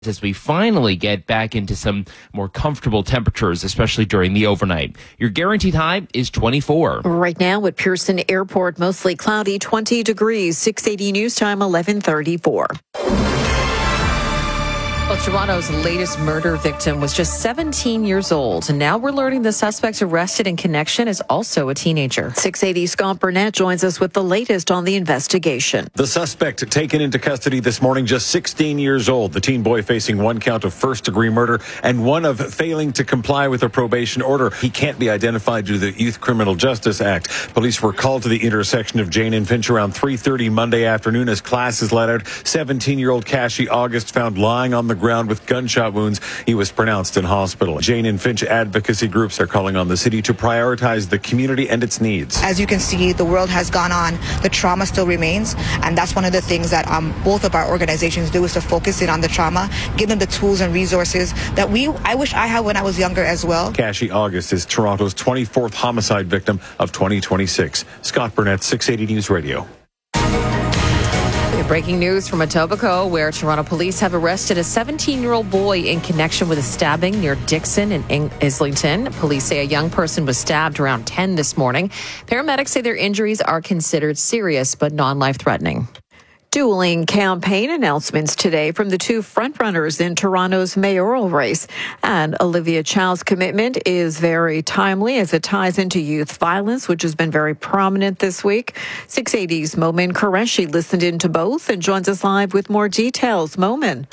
as we finally get back into some more comfortable temperatures, especially during the overnight. Your guaranteed high is 24. Right now at Pearson Airport, mostly cloudy, 20 degrees, 680 news time, 11:34. Well, Toronto's latest murder victim was just 17 years old, and now we're learning the suspect arrested in connection is also a teenager. 680 Scott Burnett joins us with the latest on the investigation. The suspect taken into custody this morning, just 16 years old. The teen boy facing one count of first-degree murder and one of failing to comply with a probation order. He can't be identified due to the Youth Criminal Justice Act. Police were called to the intersection of Jane and Finch around 3:30 Monday afternoon as classes let out. 17-year-old Kashi August found lying on the ground with gunshot wounds. He was pronounced in hospital. Jane and Finch advocacy groups are calling on the city to prioritize the community and its needs. As you can see, the world has gone on. The trauma still remains, and that's one of the things that both of our organizations do, is to focus in on the trauma, give them the tools and resources that I wish I had when I was younger as well. Kashi August is Toronto's 24th homicide victim of 2026. Scott Burnett, 680 News Radio. Breaking news from Etobicoke, where Toronto police have arrested a 17-year-old boy in connection with a stabbing near Dixon and Islington. Police say a young person was stabbed around 10 this morning. Paramedics say their injuries are considered serious but non-life-threatening. Dueling campaign announcements today from the two frontrunners in Toronto's mayoral race. And Olivia Chow's commitment is very timely as it ties into youth violence, which has been very prominent this week. 680's Momin Qureshi listened into both and joins us live with more details. Momin.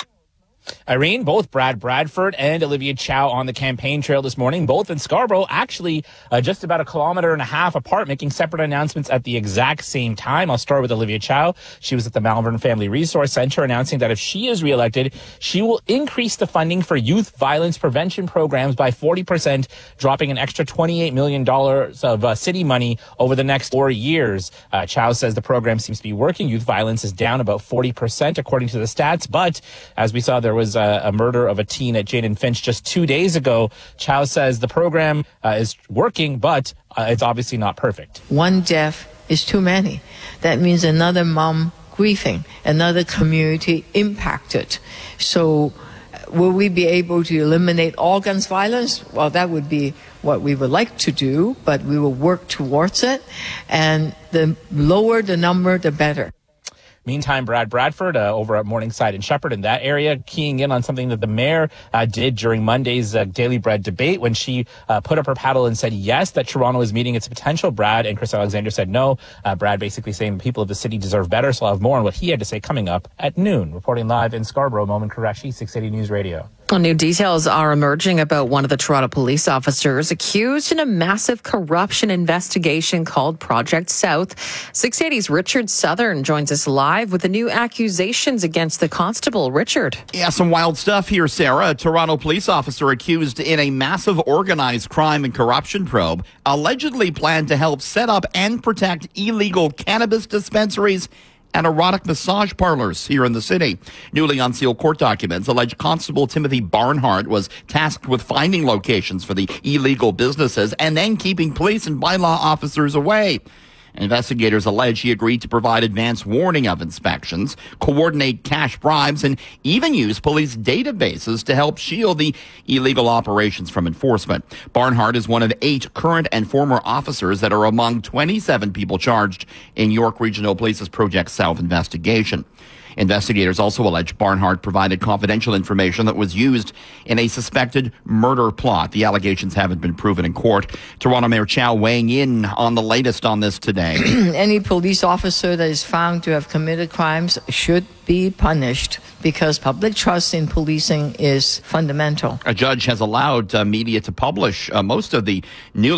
Irene, both Brad Bradford and Olivia Chow on the campaign trail this morning, both in Scarborough, actually just about 1.5 kilometers apart, making separate announcements at the exact same time. I'll start with Olivia Chow. She was at the Malvern Family Resource Centre announcing that if she is reelected, she will increase the funding for youth violence prevention programs by 40%, dropping an extra $28 million of city money over the next 4 years. Chow says the program seems to be working. Youth violence is down about 40%, according to the stats. But as we saw, there was a murder of a teen at Jane and Finch just 2 days ago. Chow says the program is working, but it's obviously not perfect. One death is too many. That means another mom grieving, another community impacted. So will we be able to eliminate all guns violence? Well, that would be what we would like to do, but we will work towards it. And the lower the number, the better. Meantime, Brad Bradford over at Morningside and Shepherd in that area, keying in on something that the mayor did during Monday's Daily Bread debate when she put up her paddle and said yes, that Toronto is meeting its potential. Brad and Chris Alexander said no. Brad basically saying the people of the city deserve better. So I'll have more on what he had to say coming up at noon. Reporting live in Scarborough, Momin Qureshi, 680 News Radio. New details are emerging about one of the Toronto police officers accused in a massive corruption investigation called Project South. 680's Richard Southern joins us live with the new accusations against the constable. Richard. Yeah, some wild stuff here, Sarah. A Toronto police officer accused in a massive organized crime and corruption probe allegedly planned to help set up and protect illegal cannabis dispensaries and erotic massage parlors here in the city. Newly unsealed court documents allege Constable Timothy Barnhart was tasked with finding locations for the illegal businesses and then keeping police and bylaw officers away. Investigators allege he agreed to provide advance warning of inspections, coordinate cash bribes, and even use police databases to help shield the illegal operations from enforcement. Barnhart is one of 8 current and former officers that are among 27 people charged in York Regional Police's Project South investigation. Investigators also allege Barnhart provided confidential information that was used in a suspected murder plot. The allegations haven't been proven in court. Toronto Mayor Chow weighing in on the latest on this today. Any police officer that is found to have committed crimes should be punished because public trust in policing is fundamental. A judge has allowed media to publish most of the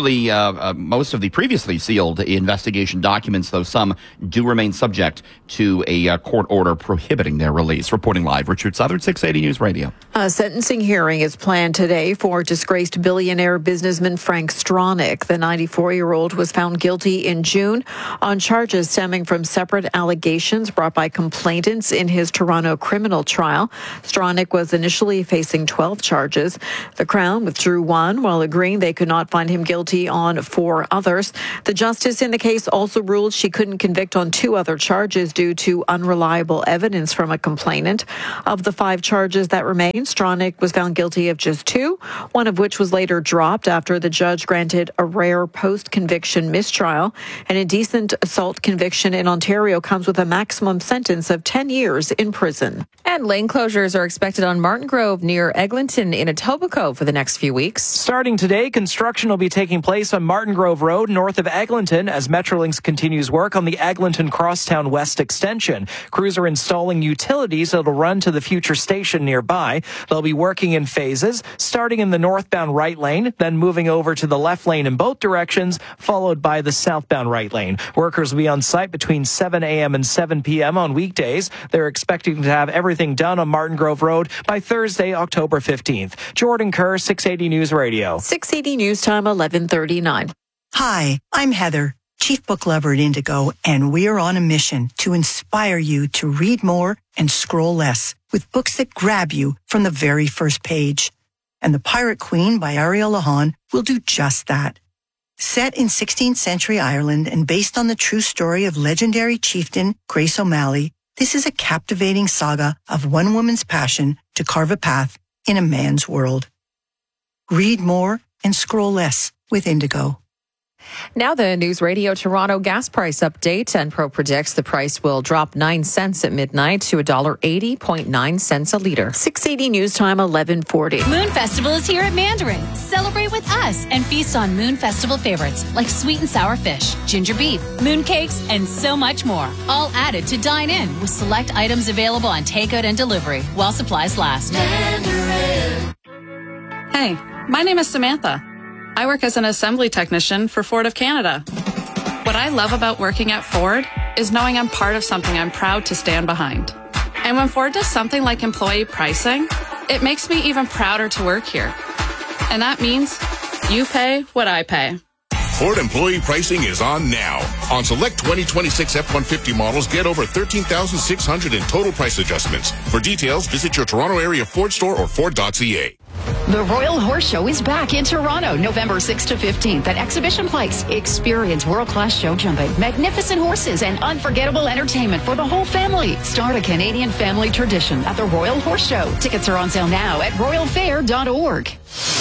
previously sealed investigation documents, though some do remain subject to a court order prohibiting their release. Reporting live, Richard Southern, 680 News Radio. A sentencing hearing is planned today for disgraced billionaire businessman Frank Stronach. The 94-year-old was found guilty in June on charges stemming from separate allegations brought by complainants in his Toronto criminal trial. Stronach was initially facing 12 charges. The Crown withdrew one while agreeing they could not find him guilty on 4 others. The justice in the case also ruled she couldn't convict on 2 other charges due to unreliable evidence from a complainant. Of the 5 charges that remain, Stronach was found guilty of just 2, one of which was later dropped after the judge granted a rare post-conviction mistrial. An indecent assault conviction in Ontario comes with a maximum sentence of 10 years in prison. And lane closures are expected on Martin Grove near Eglinton in Etobicoke for the next few weeks. Starting today, construction will be taking place on Martin Grove Road north of Eglinton as Metrolinx continues work on the Eglinton Crosstown West extension. Crews are installing utilities that will run to the future station nearby. They'll be working in phases, starting in the northbound right lane, then moving over to the left lane in both directions, followed by the southbound right lane. Workers will be on site between 7 a.m. and 7 p.m. on weekdays. They're expecting to have everything done on Martin Grove Road by Thursday, October 15th. Jordan Kerr, 680 News Radio. 680 News Time, 11:39. Hi, I'm Heather, Chief Book Lover at Indigo, and we're on a mission to inspire you to read more and scroll less with books that grab you from the very first page. And The Pirate Queen by Ariel Lahan will do just that. Set in 16th century Ireland and based on the true story of legendary chieftain Grace O'Malley, this is a captivating saga of one woman's passion to carve a path in a man's world. Read more and scroll less with Indigo. Now the News Radio Toronto gas price update. Enpro predicts the price will drop 9 cents at midnight to $1.80.9 a liter. 680 News Time, 11:40. Moon Festival is here at Mandarin. Celebrate with us and feast on Moon Festival favorites like sweet and sour fish, ginger beef, moon cakes, and so much more. All added to dine in with select items available on takeout and delivery while supplies last. Mandarin. Hey, my name is Samantha. I work as an assembly technician for Ford of Canada. What I love about working at Ford is knowing I'm part of something I'm proud to stand behind. And when Ford does something like employee pricing, it makes me even prouder to work here. And that means you pay what I pay. Ford employee pricing is on now. On select 2026 F-150 models, get over $13,600 in total price adjustments. For details, visit your Toronto area Ford store or Ford.ca. The Royal Horse Show is back in Toronto, November 6th to 15th at Exhibition Place. Experience world-class show jumping, magnificent horses, and unforgettable entertainment for the whole family. Start a Canadian family tradition at the Royal Horse Show. Tickets are on sale now at royalfair.org.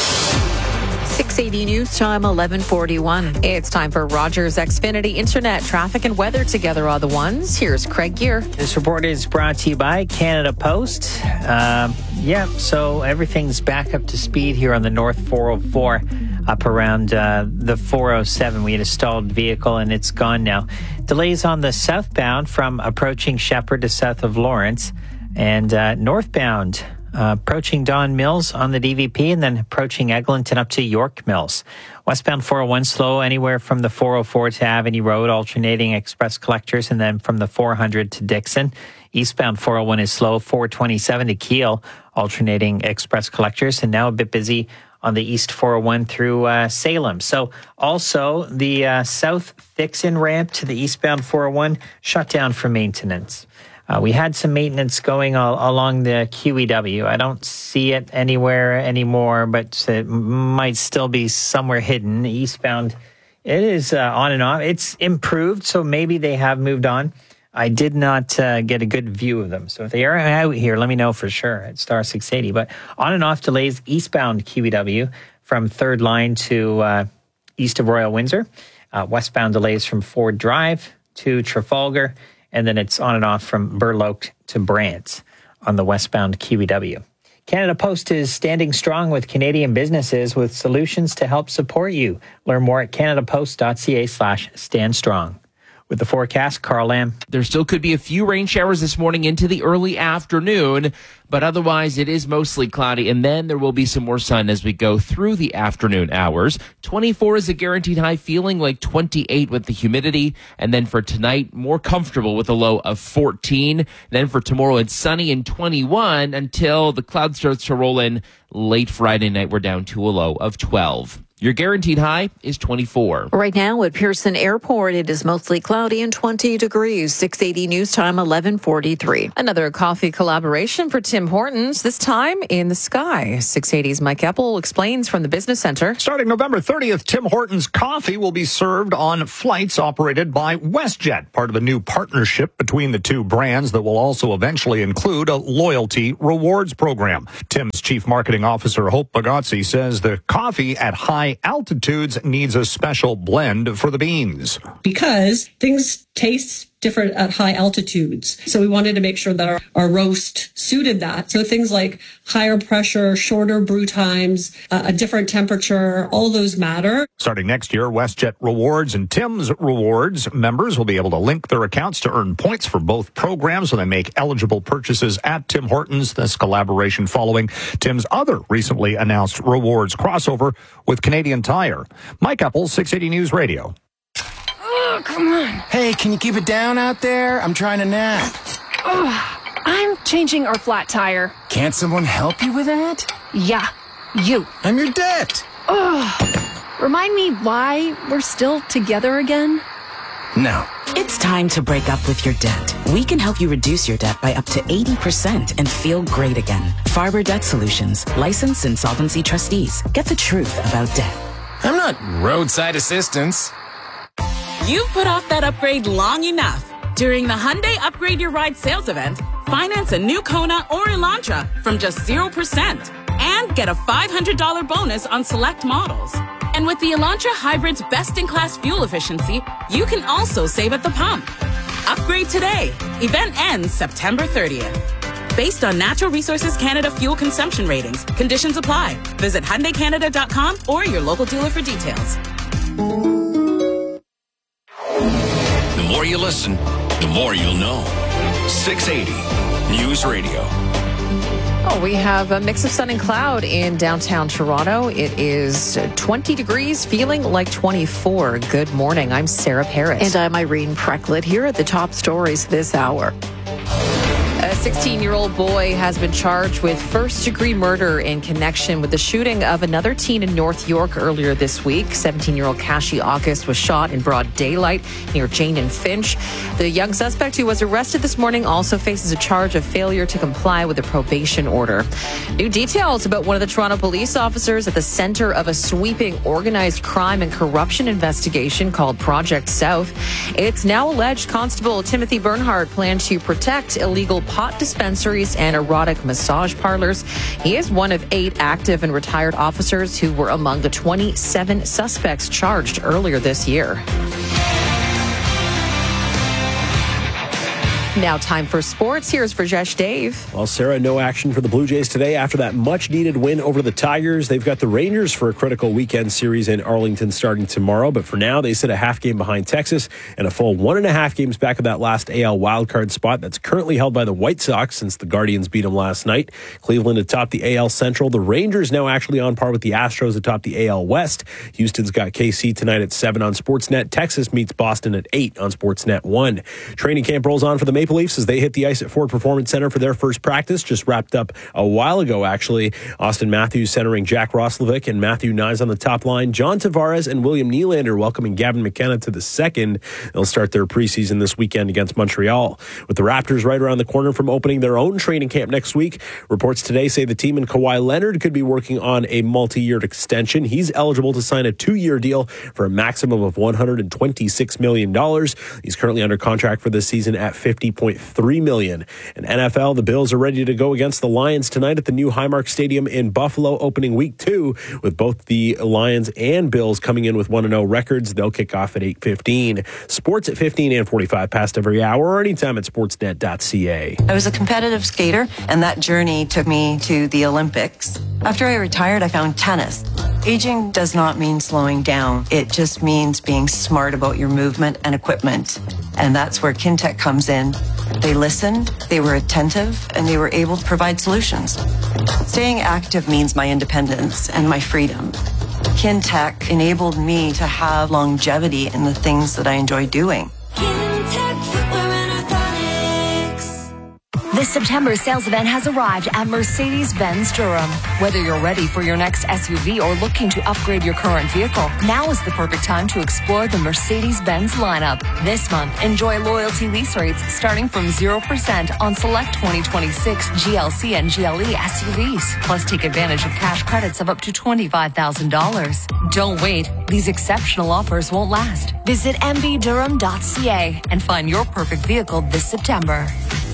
680 News Time, 11:41. It's time for Rogers Xfinity Internet traffic and weather together are the ones. Here's Craig Gear. This report is brought to you by Canada Post. So everything's back up to speed here on the North 404 up around the 407. We had a stalled vehicle and it's gone now. Delays on the southbound from approaching Shepherd to south of Lawrence and northbound approaching Don Mills on the DVP and then approaching Eglinton up to York Mills. Westbound 401 slow anywhere from the 404 to Avenue Road, alternating express collectors, and then from the 400 to Dixon. Eastbound 401 is slow, 427 to Kiel, alternating express collectors, and now a bit busy on the East 401 through Salem. So also the South Dixon ramp to the eastbound 401 shut down for maintenance. We had some maintenance going along the QEW. I don't see it anywhere anymore, but it might still be somewhere hidden. Eastbound, it is on and off. It's improved, so maybe they have moved on. I did not get a good view of them. So if they are out here, let me know for sure at star 680. But on and off delays eastbound QEW from 3rd line to east of Royal Windsor. Westbound delays from Ford Drive to Trafalgar. And then it's on and off from Burloak to Brant on the westbound QEW. Canada Post is standing strong with Canadian businesses with solutions to help support you. Learn more at canadapost.ca/standstrong. With the forecast, Carl Lamb. There still could be a few rain showers this morning into the early afternoon, but otherwise it is mostly cloudy, and then there will be some more sun as we go through the afternoon hours. 24 is a guaranteed high, feeling like 28 with the humidity, and then for tonight, more comfortable with a low of 14. Then for tomorrow, it's sunny and 21 until the cloud starts to roll in late Friday night. We're down to a low of 12. Your guaranteed high is 24. Right now at Pearson Airport, it is mostly cloudy and 20 degrees. 680 news time, 11:43. Another coffee collaboration for Tim Hortons, this time in the sky. 680's Mike Eppel explains from the Business Center. Starting November 30th, Tim Hortons coffee will be served on flights operated by WestJet, part of a new partnership between the two brands that will also eventually include a loyalty rewards program. Tim's Chief Marketing Officer, Hope Bagazzi, says the coffee at high altitudes needs a special blend for the beans. Because things taste different at high altitudes. So we wanted to make sure that our roast suited that. So things like higher pressure, shorter brew times, a different temperature, all those matter. Starting next year, WestJet Rewards and Tim's Rewards members will be able to link their accounts to earn points for both programs when they make eligible purchases at Tim Hortons. This collaboration following Tim's other recently announced rewards crossover with Canadian Tire. Mike Eppel, 680 News Radio. Oh, come on. Hey, can you keep it down out there? I'm trying to nap. Oh, I'm changing our flat tire. Can't someone help you with that? Yeah, you. I'm your debt. Oh, remind me why we're still together again? No. It's time to break up with your debt. We can help you reduce your debt by up to 80% and feel great again. Farber Debt Solutions, licensed insolvency trustees. Get the truth about debt. I'm not roadside assistance. You've put off that upgrade long enough. During the Hyundai Upgrade Your Ride sales event, finance a new Kona or Elantra from just 0% and get a $500 bonus on select models. And with the Elantra Hybrid's best-in-class fuel efficiency, you can also save at the pump. Upgrade today. Event ends September 30th. Based on Natural Resources Canada fuel consumption ratings, conditions apply. Visit HyundaiCanada.com or your local dealer for details. The more you listen, the more you'll know. 680 News Radio. Oh, we have a mix of sun and cloud in downtown Toronto. It is 20 degrees, feeling like 24. Good morning. I'm Sarah Parrott. And I'm Irene Precklett here at the top stories this hour. A 16-year-old boy has been charged with first-degree murder in connection with the shooting of another teen in North York earlier this week. 17-year-old Kashi August was shot in broad daylight near Jane and Finch. The young suspect who was arrested this morning also faces a charge of failure to comply with a probation order. New details about one of the Toronto police officers at the center of a sweeping organized crime and corruption investigation called Project South. It's now alleged Constable Timothy Bernhardt planned to protect illegal pot dispensaries and erotic massage parlors. He is one of 8 active and retired officers who were among the 27 suspects charged earlier this year. Now time for sports. Here's Rajesh Dave. Well, Sarah, no action for the Blue Jays today after that much-needed win over the Tigers. They've got the Rangers for a critical weekend series in Arlington starting tomorrow. But for now, they sit a half game behind Texas and a full 1.5 games back of that last AL wildcard spot that's currently held by the White Sox since the Guardians beat them last night. Cleveland atop the AL Central. The Rangers now actually on par with the Astros atop the AL West. Houston's got KC tonight at 7 on Sportsnet. Texas meets Boston at 8 on Sportsnet 1. Training camp rolls on for the Maple Leafs as they hit the ice at Ford Performance Center for their first practice. Just wrapped up a while ago, actually. Austin Matthews centering Jack Roslovic and Matthew Nyes on the top line. John Tavares and William Nylander welcoming Gavin McKenna to the second. They'll start their preseason this weekend against Montreal. With the Raptors right around the corner from opening their own training camp next week, reports today say the team and Kawhi Leonard could be working on a multi-year extension. He's eligible to sign a 2-year deal for a maximum of $126 million. He's currently under contract for this season at $50.3 million. In NFL, the Bills are ready to go against the Lions tonight at the new Highmark Stadium in Buffalo, opening week 2, with both the Lions and Bills coming in with 1-0 records. They'll kick off at 8:15. Sports at 15 and 45 past every hour or anytime at sportsnet.ca. I was a competitive skater, and that journey took me to the Olympics. After I retired, I found tennis. Aging does not mean slowing down. It just means being smart about your movement and equipment. And that's where Kintec comes in. They listened, they were attentive, and they were able to provide solutions. Staying active means my independence and my freedom. Kintec enabled me to have longevity in the things that I enjoy doing. The September sales event has arrived at Mercedes-Benz Durham. Whether you're ready for your next SUV or looking to upgrade your current vehicle, now is the perfect time to explore the Mercedes-Benz lineup. This month, enjoy loyalty lease rates starting from 0% on select 2026 GLC and GLE SUVs. Plus, take advantage of cash credits of up to $25,000. Don't wait. These exceptional offers won't last. Visit mbdurham.ca and find your perfect vehicle this September.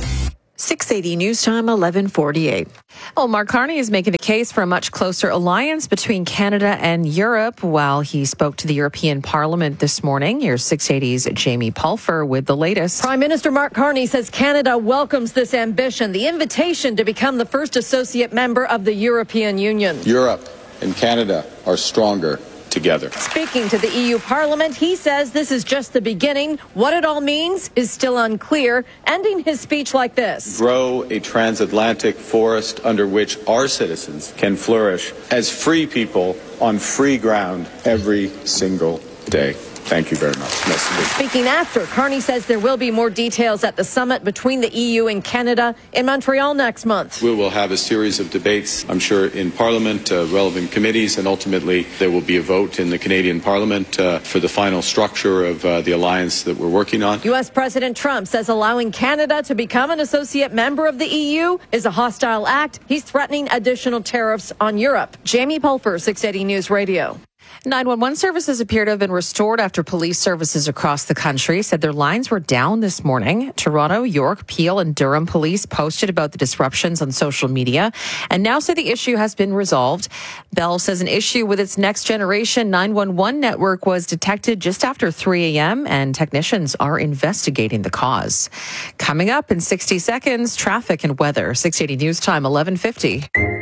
680 News Time, 11:48. Well, Mark Carney is making a case for a much closer alliance between Canada and Europe while he spoke to the European Parliament this morning. Here's 680's Jamie Pulfer with the latest. Prime Minister Mark Carney says Canada welcomes this ambition, the invitation to become the first associate member of the European Union. Europe and Canada are stronger together. Speaking to the EU Parliament, he says this is just the beginning. What it all means is still unclear, ending his speech like this. Grow a transatlantic forest under which our citizens can flourish as free people on free ground every single day. Thank you very much. Speaking after, Carney says there will be more details at the summit between the EU and Canada in Montreal next month. We will have a series of debates, I'm sure, in Parliament, relevant committees, and ultimately there will be a vote in the Canadian Parliament for the final structure of the alliance that we're working on. U.S. President Trump says allowing Canada to become an associate member of the EU is a hostile act. He's threatening additional tariffs on Europe. Jamie Pulfer, 680 News Radio. 911 services appear to have been restored after police services across the country said their lines were down this morning. Toronto, York, Peel, and Durham police posted about the disruptions on social media and now say the issue has been resolved. Bell says an issue with its next generation 911 network was detected just after 3 a.m. and technicians are investigating the cause. Coming up in 60 seconds, traffic and weather. 680 News Time, 11:50.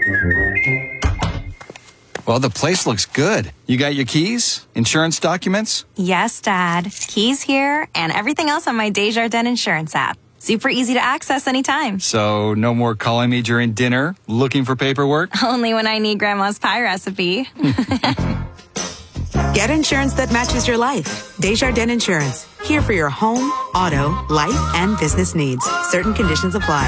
Well, the place looks good. You got your keys? Insurance documents? Yes, Dad. Keys here and everything else on my Desjardins Insurance app. Super easy to access anytime. So no more calling me during dinner, looking for paperwork? Only when I need Grandma's pie recipe. Get insurance that matches your life. Desjardins Insurance. Here for your home, auto, life, and business needs. Certain conditions apply.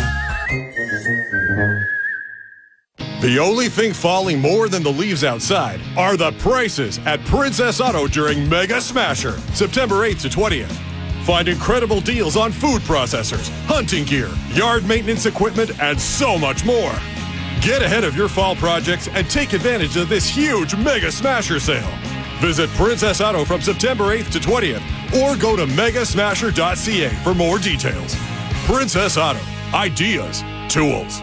The only thing falling more than the leaves outside are the prices at Princess Auto during Mega Smasher, September 8th to 20th. Find incredible deals on food processors, hunting gear, yard maintenance equipment, and so much more. Get ahead of your fall projects and take advantage of this huge Mega Smasher sale. Visit Princess Auto from September 8th to 20th or go to megasmasher.ca for more details. Princess Auto. Ideas. Tools.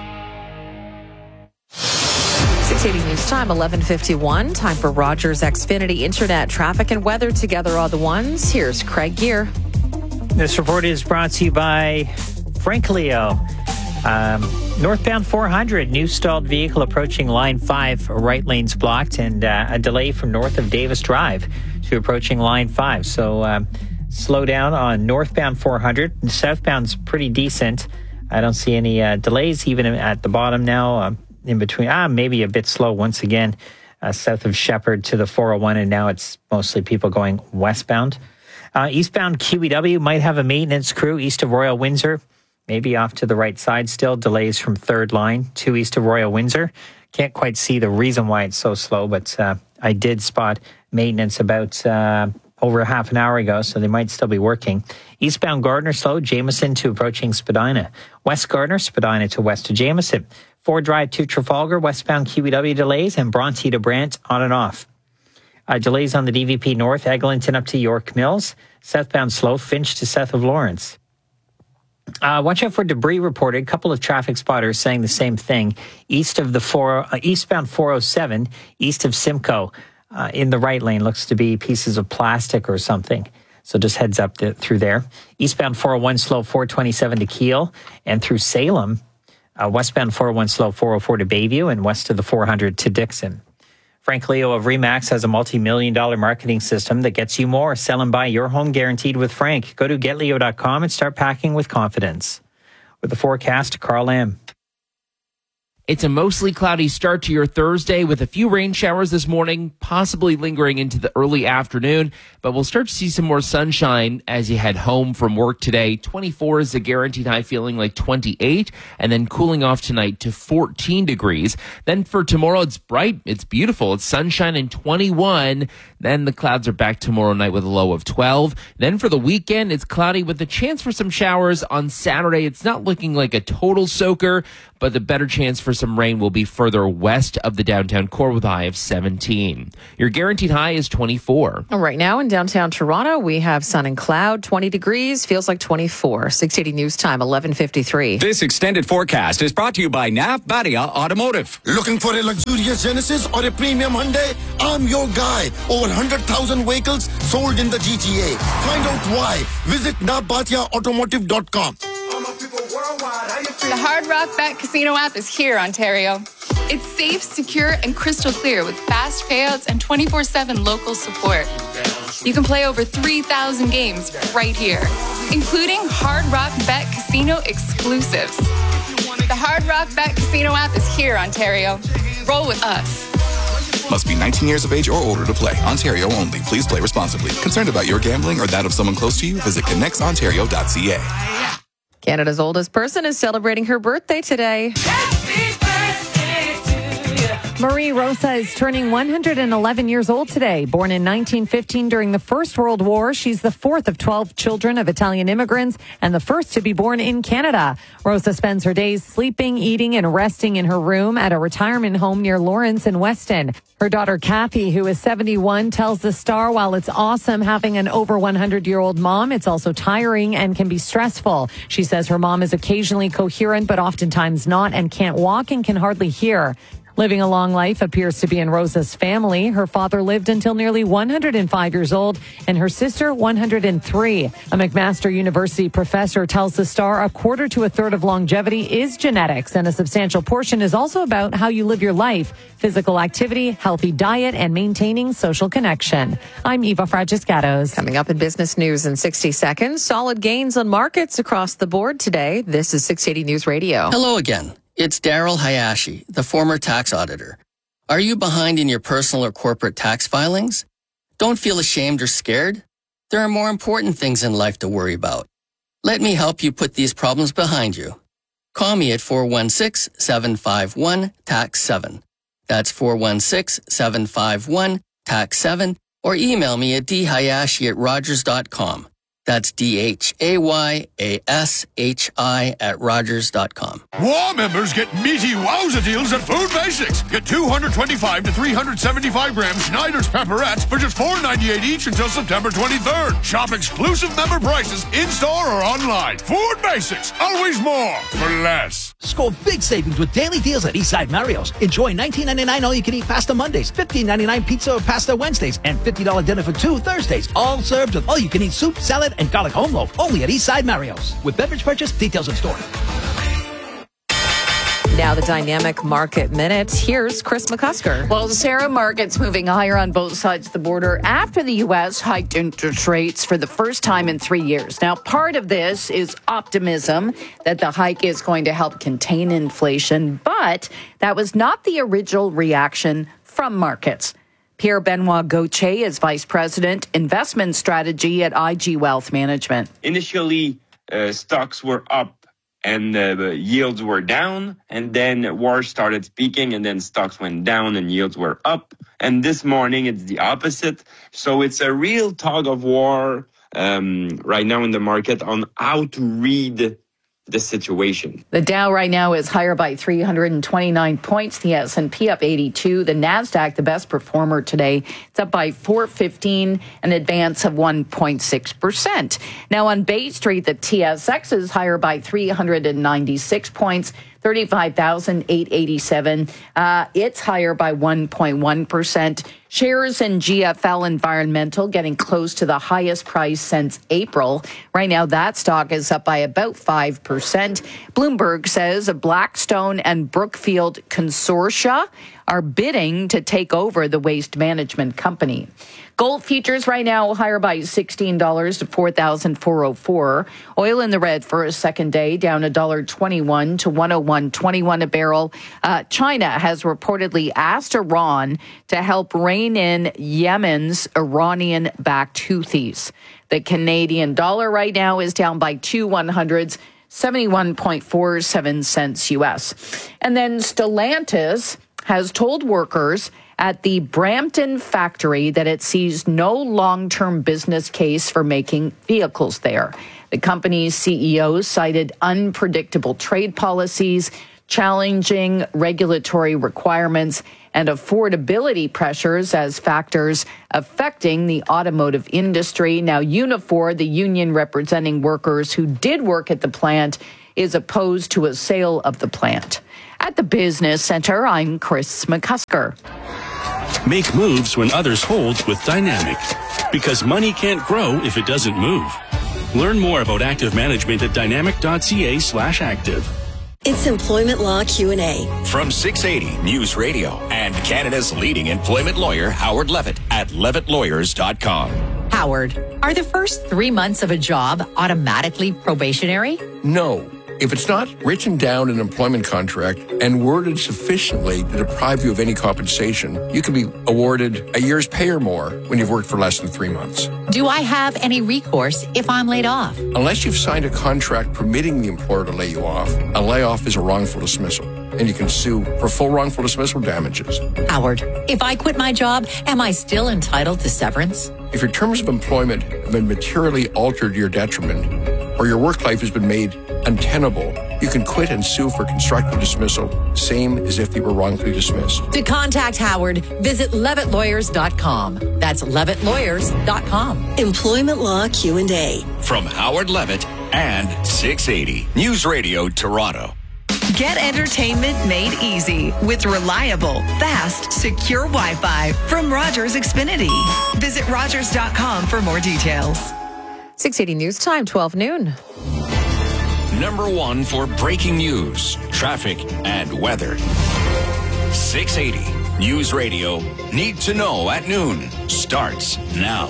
680 News Time, 11:51. Time for Rogers Xfinity Internet traffic and weather together all the ones. Here's Craig Gear. This report is brought to you by Frank Leo. Northbound 400, new stalled vehicle approaching line 5, right lane's blocked, and a delay from north of Davis Drive to approaching line 5. So slow down on northbound 400. Southbound's pretty decent. I don't see any delays even at the bottom now. In between, maybe a bit slow once again, south of Shepherd to the 401, and now it's mostly people going westbound. Eastbound QEW might have a maintenance crew east of Royal Windsor, maybe off to the right side still. Delays from third line to east of Royal Windsor. Can't quite see the reason why it's so slow, but I did spot maintenance about over half an hour ago, so they might still be working. Eastbound Gardner slow, Jameson to approaching Spadina. West Gardner, Spadina to west of Jameson. Ford Drive to Trafalgar, westbound QEW delays, and Bronte to Brant on and off. Delays on the DVP North, Eglinton up to York Mills. Southbound slow, Finch to south of Lawrence. Watch out for debris reported. A couple of traffic spotters saying the same thing. East of the eastbound 407, east of Simcoe, in the right lane, looks to be pieces of plastic or something. So just heads up through there. Eastbound 401 slow, 427 to Kiel, and through Salem. Westbound 401 slow, 404 to Bayview, and west of the 400 to Dixon. Frank Leo of RE/MAX has a multi-million-dollar marketing system that gets you more. Sell and buy your home guaranteed with Frank. Go to getleo.com and start packing with confidence. With the forecast, Carl Lamb. It's a mostly cloudy start to your Thursday with a few rain showers this morning, possibly lingering into the early afternoon, but we'll start to see some more sunshine as you head home from work today. 24 is a guaranteed high, feeling like 28, and then cooling off tonight to 14 degrees. Then for tomorrow, it's bright, it's beautiful, it's sunshine and 21. Then the clouds are back tomorrow night with a low of 12. Then for the weekend, it's cloudy with a chance for some showers on Saturday. It's not looking like a total soaker, but the better chance for some rain will be further west of the downtown core with a high of 17. Your guaranteed high is 24. Right now in downtown Toronto, we have sun and cloud, 20 degrees, feels like 24. 680 News Time, 11:53. This extended forecast is brought to you by NAF Badia Automotive. Looking for a luxurious Genesis or a premium Hyundai? I'm your guy. Over 100,000 vehicles sold in the GTA. Find out why. Visit navbatiaautomotive.com. The Hard Rock Bet Casino app is here, Ontario. It's safe, secure, and crystal clear with fast payouts and 24/7 local support. You can play over 3,000 games right here, including Hard Rock Bet Casino exclusives. The Hard Rock Bet Casino app is here, Ontario. Roll with us. Must be 19 years of age or older to play. Ontario only. Please play responsibly. Concerned about your gambling or that of someone close to you? Visit connectsontario.ca. Canada's oldest person is celebrating her birthday today. Marie Rosa is turning 111 years old today. Born in 1915 during the First World War, she's the fourth of 12 children of Italian immigrants and the first to be born in Canada. Rosa spends her days sleeping, eating, and resting in her room at a retirement home near Lawrence in Weston. Her daughter Kathy, who is 71, tells the Star while it's awesome having an over 100-year-old mom, it's also tiring and can be stressful. She says her mom is occasionally coherent, but oftentimes not, and can't walk and can hardly hear. Living a long life appears to be in Rosa's family. Her father lived until nearly 105 years old and her sister 103. A McMaster University professor tells the Star a quarter to a third of longevity is genetics, and a substantial portion is also about how you live your life, physical activity, healthy diet, and maintaining social connection. I'm Eva Fragiscatos. Coming up in business news in 60 seconds, solid gains on markets across the board today. This is 680 News Radio. Hello again. It's Daryl Hayashi, the former tax auditor. Are you behind in your personal or corporate tax filings? Don't feel ashamed or scared. There are more important things in life to worry about. Let me help you put these problems behind you. Call me at 416-751-TAX7. That's 416-751-TAX7, or email me at dhayashi@rogers.com. That's DHAYASHI@rogers.com. WOW members get meaty wowza deals at Food Basics. Get 225 to 375 gram Schneider's pepperettes for just $4.98 each until September 23rd. Shop exclusive member prices in-store or online. Food Basics, always more for less. Score big savings with daily deals at Eastside Mario's. Enjoy $19.99 all-you-can-eat pasta Mondays, $15.99 pizza or pasta Wednesdays, and $50 dinner for two Thursdays. All served with all-you-can-eat soup, salad, and garlic home loaf. Only at Eastside Mario's. With beverage purchase, details in store. Now the Dynamic Market Minute. Here's Chris McCusker. Well, Sarah, markets moving higher on both sides of the border after the U.S. hiked interest rates for the first time in 3 years. Now, part of this is optimism that the hike is going to help contain inflation, but that was not the original reaction from markets. Pierre-Benoit Gauthier is Vice President, Investment Strategy at IG Wealth Management. Initially, stocks were up and yields were down, and then war started speaking, and then stocks went down and yields were up. And this morning, it's the opposite. So it's a real tug of war right now in the market on how to read the situation. The Dow right now is higher by 329 points. The S&P up 82. The NASDAQ, the best performer today, it's up by 415, an advance of 1.6%. Now on Bay Street, the TSX is higher by 396 points. 35,887. It's higher by 1.1%. Shares in GFL Environmental getting close to the highest price since April. Right now, that stock is up by about 5%. Bloomberg says Blackstone and Brookfield Consortia are bidding to take over the waste management company. Gold futures right now higher by $16 to $4,404. Oil in the red for a second day, down $1.21 to $101.21 a barrel. China has reportedly asked Iran to help rein in Yemen's Iranian-backed Houthis. The Canadian dollar right now is down by 2/100ths, 71.47 cents U.S. And then Stellantis has told workers at the Brampton factory that it sees no long-term business case for making vehicles there. The company's CEO cited unpredictable trade policies, challenging regulatory requirements, and affordability pressures as factors affecting the automotive industry. Now, Unifor, the union representing workers who did work at the plant, is opposed to a sale of the plant. At the Business Center, I'm Chris McCusker. Make moves when others hold with Dynamic, because money can't grow if it doesn't move. Learn more about active management at dynamic.ca/active. It's Employment Law Q&A. From 680 News Radio and Canada's leading employment lawyer, Howard Levitt, at levittlawyers.com. Howard, are the first 3 months of a job automatically probationary? No. If it's not written down in an employment contract and worded sufficiently to deprive you of any compensation, you can be awarded a year's pay or more when you've worked for less than 3 months. Do I have any recourse if I'm laid off? Unless you've signed a contract permitting the employer to lay you off, a layoff is a wrongful dismissal, and you can sue for full wrongful dismissal damages. Howard, if I quit my job, am I still entitled to severance? If your terms of employment have been materially altered to your detriment, or your work life has been made untenable, you can quit and sue for constructive dismissal, same as if you were wrongfully dismissed. To contact Howard, visit levittlawyers.com. That's levittlawyers.com. Employment Law Q&A. From Howard Levitt and 680 News Radio Toronto. Get entertainment made easy with reliable, fast, secure Wi-Fi from Rogers Xfinity. Visit Rogers.com for more details. 680 News Time, 12 noon. Number one for breaking news, traffic, and weather. 680 News Radio. Need to know at noon. Starts now.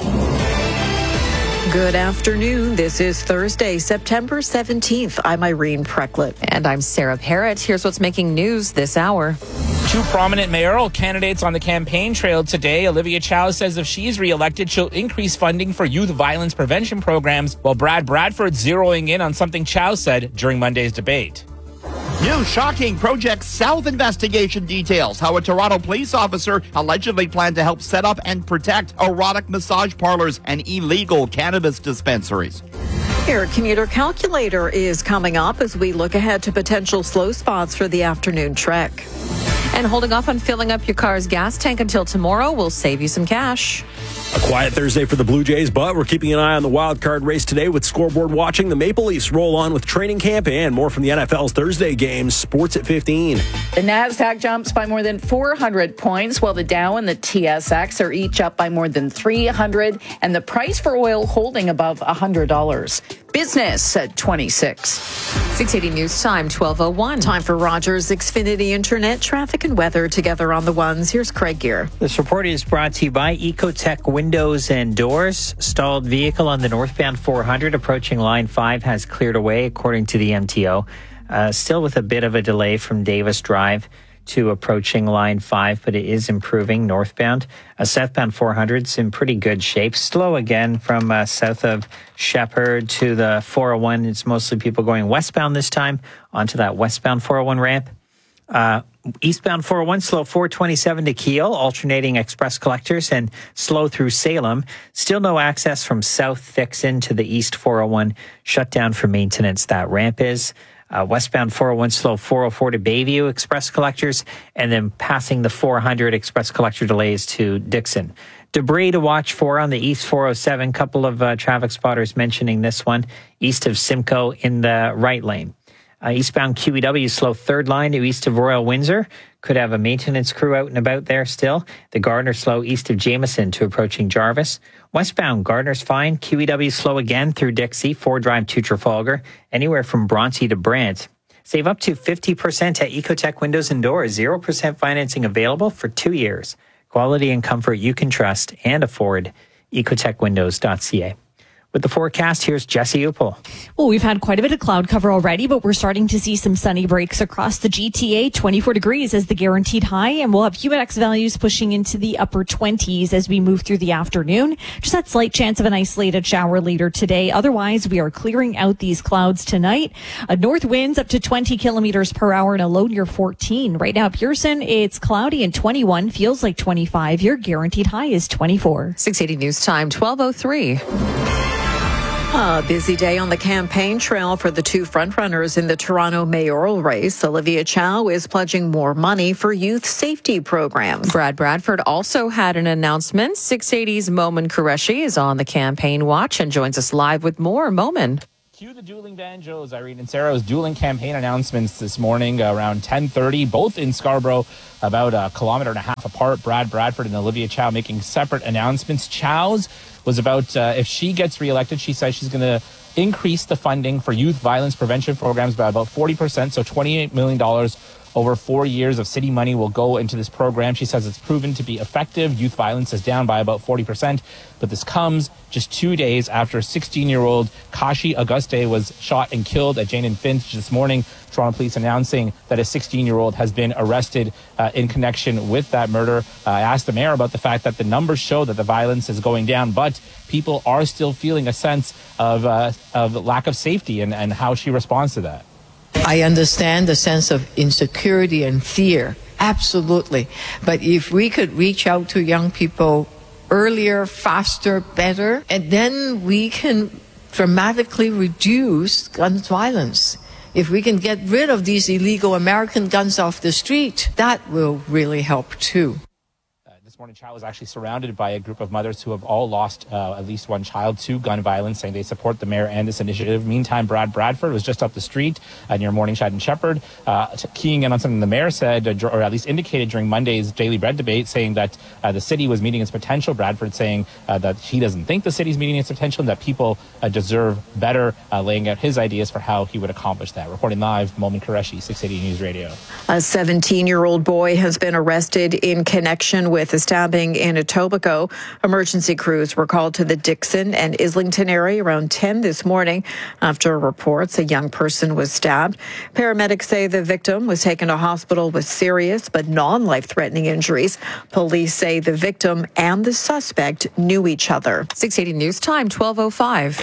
Good afternoon. This is Thursday, September 17th. I'm Irene Precklett. And I'm Sarah Parrott. Here's what's making news this hour. Two prominent mayoral candidates on the campaign trail today. Olivia Chow says if she's reelected, she'll increase funding for youth violence prevention programs, while Brad Bradford zeroing in on something Chow said during Monday's debate. New shocking Project South investigation details how a Toronto police officer allegedly planned to help set up and protect erotic massage parlors and illegal cannabis dispensaries. Your commuter calculator is coming up as we look ahead to potential slow spots for the afternoon trek. And holding off on filling up your car's gas tank until tomorrow will save you some cash. A quiet Thursday for the Blue Jays, but we're keeping an eye on the wild card race today with scoreboard watching. The Maple Leafs roll on with training camp and more from the NFL's Thursday games. Sports at 15. The NASDAQ jumps by more than 400 points, while the Dow and the TSX are each up by more than 300, and the price for oil holding above $100. Business at 26. 680 News Time, 12:01. Time for Rogers Xfinity Internet traffic and weather together on the ones. Here's Craig Gear. This report is brought to you by Ecotech Windows and Doors. Stalled vehicle on the northbound 400 approaching Line 5 has cleared away, according to the MTO. Still with a bit of a delay from Davis Drive to approaching Line 5, but it is improving northbound. Southbound 400's in pretty good shape. Slow again from south of Shepherd to the 401. It's mostly people going westbound this time onto that westbound 401 ramp. Eastbound 401, slow 427 to Kiel, alternating express collectors, and slow through Salem. Still no access from South Dixon to the East 401, shut down for maintenance. That ramp is. Westbound 401 slow 404 to Bayview express collectors, and then passing the 400 express collector delays to Dixon. Debris to watch for on the East 407. Couple of traffic spotters mentioning this one. East of Simcoe in the right lane. Eastbound QEW slow third line to east of Royal Windsor. Could have a maintenance crew out and about there still. The Gardner slow east of Jameson to approaching Jarvis. Westbound Gardner's fine. QEW slow again through Dixie. 4 drive to Trafalgar. Anywhere from Bronte to Brant. Save up to 50% at Ecotech Windows and Doors. 0% financing available for 2 years. Quality and comfort you can trust and afford. Ecotechwindows.ca. With the forecast, here's Jesse Uppel. Well, we've had quite a bit of cloud cover already, but we're starting to see some sunny breaks across the GTA. 24 degrees as the guaranteed high, and we'll have humidity values pushing into the upper 20s as we move through the afternoon. Just that slight chance of an isolated shower later today. Otherwise, we are clearing out these clouds tonight. North winds up to 20 kilometers per hour and a low near 14. Right now, Pearson, it's cloudy and 21, feels like 25. Your guaranteed high is 24. 680 News Time, 12:03. A busy day on the campaign trail for the two frontrunners in the Toronto mayoral race. Olivia Chow is pledging more money for youth safety programs. Brad Bradford also had an announcement. 680's Momin Qureshi is on the campaign watch and joins us live with more. Momin. Cue the dueling banjos. Irene and Sarah's dueling campaign announcements this morning around 10:30, both in Scarborough, about a kilometer and a half apart. Brad Bradford and Olivia Chow making separate announcements. Chow's was about if she gets reelected, she says she's going to increase the funding for youth violence prevention programs by about 40%, so $28 million over 4 years of city money will go into this program. She says it's proven to be effective. Youth violence is down by about 40%, but this comes just 2 days after 16-year-old Kashi Auguste was shot and killed at Jane and Finch this morning. Toronto police announcing that a 16-year-old has been arrested in connection with that murder. I asked the mayor about the fact that the numbers show that the violence is going down, but people are still feeling a sense of lack of safety and how she responds to that. I understand the sense of insecurity and fear, absolutely. But if we could reach out to young people earlier, faster, better, and then we can dramatically reduce gun violence. If we can get rid of these illegal American guns off the street, that will really help too. This morning, Chow was actually surrounded by a group of mothers who have all lost at least one child to gun violence, saying they support the mayor and this initiative. Meantime, Brad Bradford was just up the street near Morningside and Shepherd, keying in on something the mayor said, or at least indicated during Monday's Daily Bread debate, saying that the city was meeting its potential. Bradford saying that he doesn't think the city's meeting its potential and that people deserve better, laying out his ideas for how he would accomplish that. Reporting live, Momin Qureshi, 680 News Radio. A 17-year-old boy has been arrested in connection with a stabbing in Etobicoke. Emergency crews were called to the Dixon and Islington area around 10 this morning after reports a young person was stabbed. Paramedics say the victim was taken to hospital with serious but non-life-threatening injuries. Police say the victim and the suspect knew each other. 680 News Time, 12:05.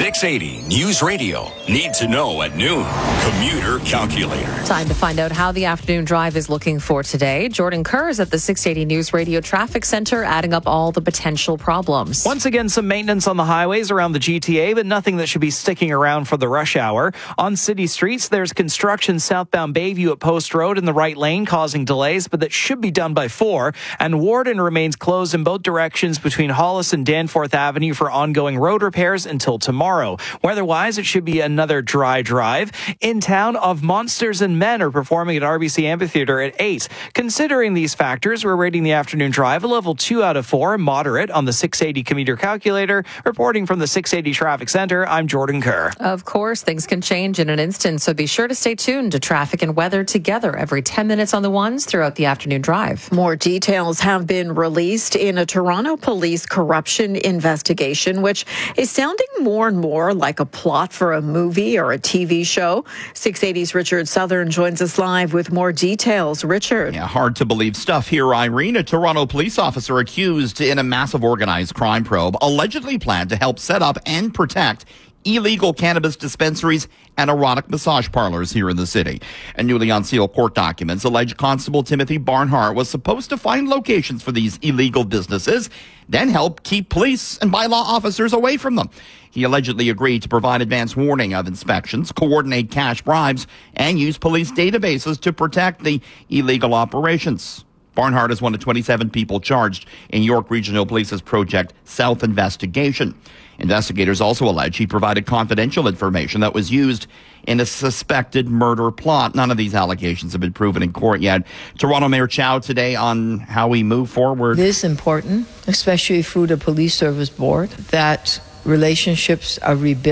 680 News Radio. Need to know at noon. Commuter Calculator. Time to find out how the afternoon drive is looking for today. Jordan Kerr is at the 680 News Radio Traffic Center, adding up all the potential problems. Once again, some maintenance on the highways around the GTA, but nothing that should be sticking around for the rush hour. On city streets, there's construction southbound Bayview at Post Road in the right lane, causing delays, but that should be done by 4. And Warden remains closed in both directions between Hollis and Danforth Avenue for ongoing road repairs until tomorrow. Weather-wise, it should be another dry drive. In town, Of Monsters and Men are performing at RBC Amphitheater at 8. Considering these factors, we're rating the afternoon drive a level 2 out of 4, moderate on the 680 commuter calculator. Reporting from the 680 Traffic Center, I'm Jordan Kerr. Of course, things can change in an instant, so be sure to stay tuned to traffic and weather together every 10 minutes on the ones throughout the afternoon drive. More details have been released in a Toronto police corruption investigation, which is sounding more and more like a plot for a movie or a TV show. 680's Richard Southern joins us live with more details. Richard. Yeah, hard to believe stuff here, Irene. A Toronto police officer accused in a massive organized crime probe allegedly planned to help set up and protect illegal cannabis dispensaries and erotic massage parlors here in the city. And newly unsealed court documents allege Constable Timothy Barnhart was supposed to find locations for these illegal businesses, then help keep police and bylaw officers away from them. He allegedly agreed to provide advance warning of inspections, coordinate cash bribes, and use police databases to protect the illegal operations. Barnhart is one of 27 people charged in York Regional Police's Project South investigation. Investigators also allege he provided confidential information that was used in a suspected murder plot. None of these allegations have been proven in court yet. Toronto Mayor Chow today on how we move forward. It is important, especially through the Police Service Board, that relationships are rebuilt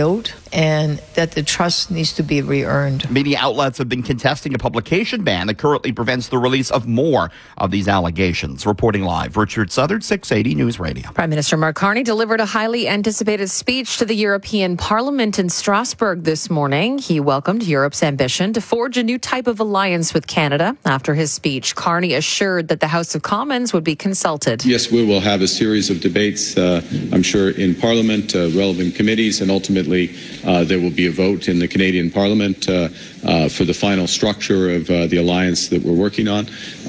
and that the trust needs to be re-earned. Media outlets have been contesting a publication ban that currently prevents the release of more of these allegations. Reporting live, Richard Southard, 680 News Radio. Prime Minister Mark Carney delivered a highly anticipated speech to the European Parliament in Strasbourg this morning. He welcomed Europe's ambition to forge a new type of alliance with Canada. After his speech, Carney assured that the House of Commons would be consulted. Yes, we will have a series of debates, I'm sure, in Parliament, relevant committees, and ultimately there will be a vote in the Canadian Parliament for the final structure of the alliance that we're working on.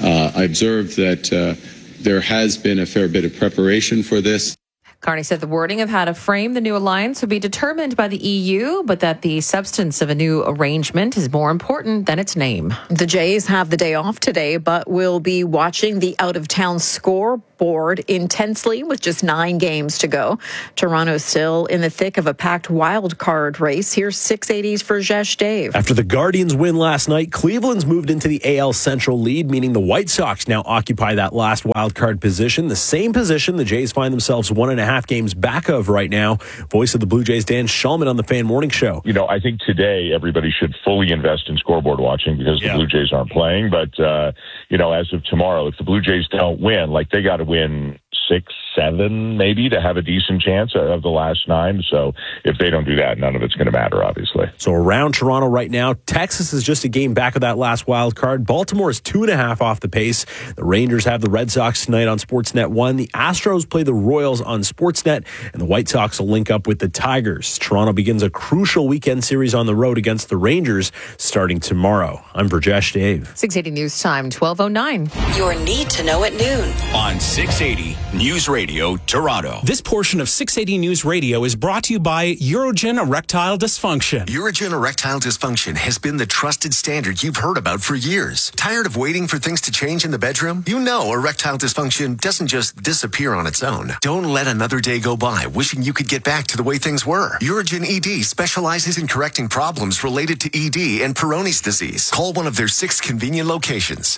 I observed that there has been a fair bit of preparation for this. Carney said the wording of how to frame the new alliance would be determined by the EU, but that the substance of a new arrangement is more important than its name. The Jays have the day off today, but will be watching the out-of-town scoreboard intensely with just 9 games to go. Toronto's still in the thick of a packed wild card race. Here's 680's Vergesh Dave. After the Guardians' win last night, Cleveland's moved into the AL Central lead, meaning the White Sox now occupy that last wild card position, the same position the Jays find themselves 1.5 games back of right now. Voice of the Blue Jays, Dan Shulman, on the Fan Morning Show. You know, I think today everybody should fully invest in scoreboard watching because the Blue Jays aren't playing. But, you know, as of tomorrow, if the Blue Jays don't win, like they got to win 6, 7 maybe to have a decent chance of the last 9. So if they don't do that, none of it's going to matter, obviously. So around Toronto right now, Texas is just a game back of that last wild card. Baltimore is 2.5 off the pace. The Rangers have the Red Sox tonight on Sportsnet 1. The Astros play the Royals on Sportsnet, and the White Sox will link up with the Tigers. Toronto begins a crucial weekend series on the road against the Rangers starting tomorrow. I'm Vergesh Dave. 680 News Time, 12:09. Your need to know at noon on 680 News Radio Toronto. This portion of 680 News Radio is brought to you by Urogen Erectile Dysfunction. Urogen Erectile Dysfunction has been the trusted standard you've heard about for years. Tired of waiting for things to change in the bedroom? You know erectile dysfunction doesn't just disappear on its own. Don't let another day go by wishing you could get back to the way things were. Urogen ED specializes in correcting problems related to ED and Peyronie's disease. Call one of their 6 convenient locations.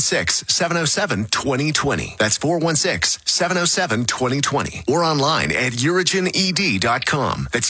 416-707-2020. That's 416-707-2020. Or online at urogened.com. That's